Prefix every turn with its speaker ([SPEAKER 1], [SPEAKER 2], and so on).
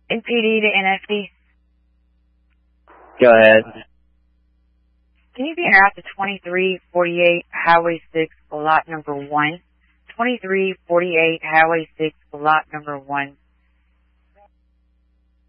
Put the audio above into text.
[SPEAKER 1] NPD to NFC.
[SPEAKER 2] Go ahead.
[SPEAKER 1] Can you be out to 2348 Highway 6, lot number 1? 2348 Highway 6, lot number 1.